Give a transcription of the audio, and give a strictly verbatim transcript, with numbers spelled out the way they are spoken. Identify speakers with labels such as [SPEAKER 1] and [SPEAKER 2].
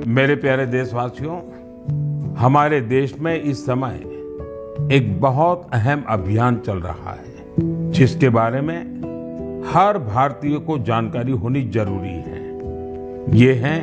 [SPEAKER 1] मेरे प्यारे देशवासियों, हमारे देश में इस समय एक बहुत अहम अभियान चल रहा है, जिसके बारे में हर भारतीय को जानकारी होनी जरूरी है। ये है